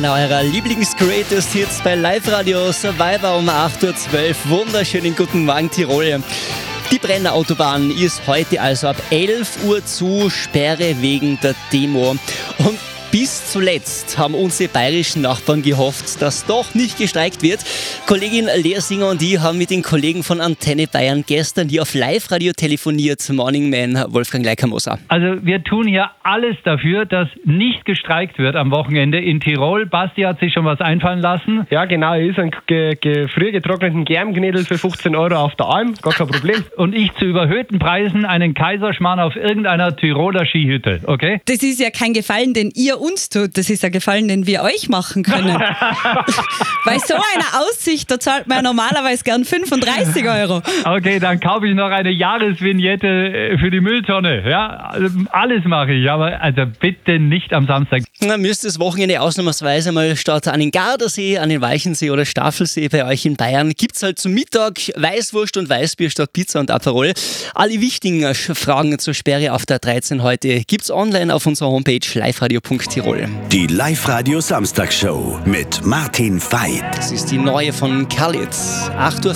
Einer eurer Lieblings-Greatest Hits bei Live-Radio Survivor um 8.12 Uhr. Wunderschönen guten Morgen, Tirol. Die Brenner-Autobahn ist heute also ab 11 Uhr zu, Sperre wegen der Demo. Und bis zuletzt haben unsere bayerischen Nachbarn gehofft, dass doch nicht gestreikt wird. Kollegin Lea Singer und ich haben mit den Kollegen von Antenne Bayern gestern hier auf Live-Radio telefoniert. Morning Man, Wolfgang Leikamoser. Also wir tun hier alles dafür, dass nicht gestreikt wird am Wochenende in Tirol. Basti hat sich schon was einfallen lassen. Ja genau, ist ein früher getrockneten Germknödel für 15 Euro auf der Alm, gar kein Problem. Und ich zu überhöhten Preisen einen Kaiserschmarrn auf irgendeiner Tiroler Skihütte, okay? Das ist ja kein Gefallen, den ihr uns tut. Das ist ein Gefallen, den wir euch machen können. Bei so einer Aussicht, da zahlt man ja normalerweise gern 35 Euro. Okay, dann kaufe ich noch eine Jahresvignette für die Mülltonne. Ja, alles mache ich, aber also bitte nicht am Samstag. Na, müsste das Wochenende ausnahmsweise mal statt an den Gardasee, an den Walchensee oder Staffelsee bei euch in Bayern, gibt es halt zum Mittag Weißwurst und Weißbier statt Pizza und Aperol. Alle wichtigen Fragen zur Sperre auf der 13 heute gibt's online auf unserer Homepage liveradio.tirol. Die Live-Radio Samstagsshow mit Martin Veit. Das ist die neue von Khalid. 8.04